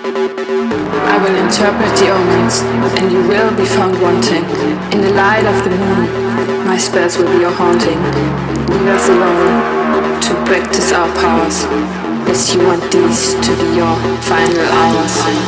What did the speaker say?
I will interpret the omens, and you will be found wanting. In the light of the moon, my spells will be your haunting. Leave us alone to practice our powers, lest you want these to be your final hours.